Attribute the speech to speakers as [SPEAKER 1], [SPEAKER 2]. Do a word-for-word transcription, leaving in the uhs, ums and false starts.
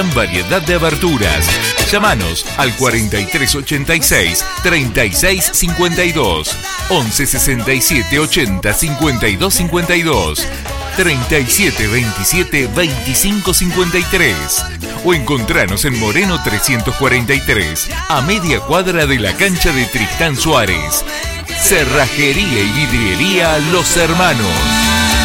[SPEAKER 1] Variedad de aberturas. Llámanos al cuarenta y tres ochenta y seis, treinta y seis cincuenta y dos, once sesenta y siete ochenta cincuenta y dos cincuenta y dos, treinta y siete veintisiete veinticinco cincuenta y tres o encontranos en Moreno trescientos cuarenta y tres, a media cuadra de la cancha de Tristán Suárez. Cerrajería y vidriería Los Hermanos.